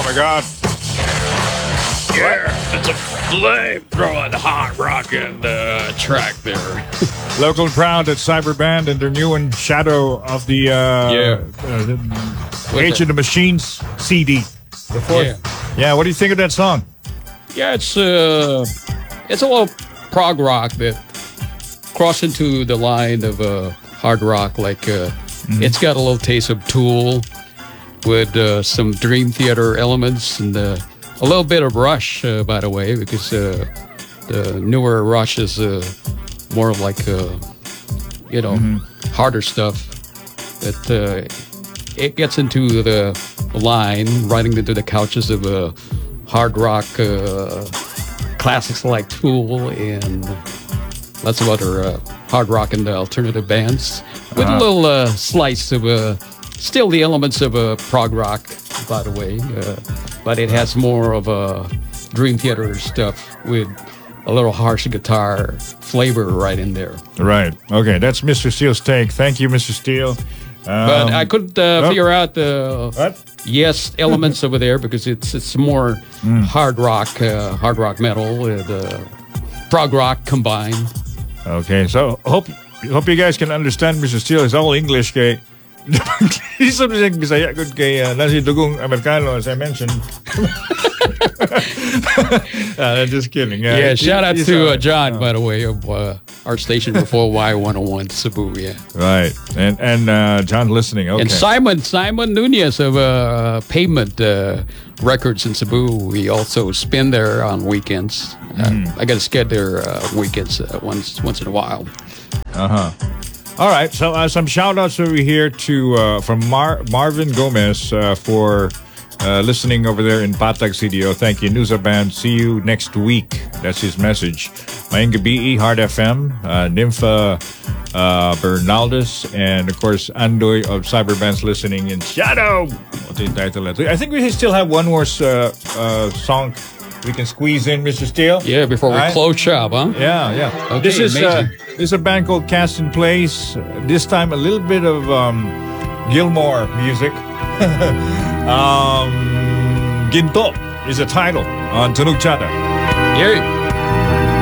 my God. Yeah, it's a flame-throwing, hot-rocking track there. Local and proud at Cyberband and their new one, Shadow of the Age of the Machines CD. The fourth. Yeah, what do you think of that song? Yeah, it's a little prog rock that crossed into the line of hard rock. Like it's got a little taste of Tool with some Dream Theater elements and a little bit of Rush, by the way, because the newer Rush is more of like harder stuff. It gets into the line, riding into the couches of hard rock classics like Tool and lots of other hard rock and alternative bands with a little slice of still the elements of prog rock, by the way, but it has more of a Dream Theater stuff with a little harsh guitar flavor right in there. Right. Okay, that's Mr. Steele's take. Thank you, Mr. Steele. But I couldn't figure out the elements over there because it's more hard rock metal with prog rock combined. Okay, so hope you guys can understand Mr. Steele is all English kay. Isa bisag Bisaya good kay nasi dugong Amerikano as I mentioned. Just kidding. Yeah, shout out to John, by the way, of our station before Y101 Cebu. Yeah, right, and John listening. Okay, and Simon Nunez of Pavement Records in Cebu. We also spin there on weekends. I got to sked there weekends once in a while. All right, so some shout outs over here to from Marvin Gomez for listening over there in Patag CDO. Thank you, Nusa Band. See you next week. That's his message. Maing Gabi, Hard FM, Nympha Bernaldez, and of course Andoy of Cyberbands listening in Shadow. What's the title? I think we still have one more song we can squeeze in, Mr. Steele. Yeah, before we close shop, huh? Yeah. Okay, this is a band called Cast in Place. This time a little bit of Gilmore music. Ginto is the title on Tunog Chata. Yeah.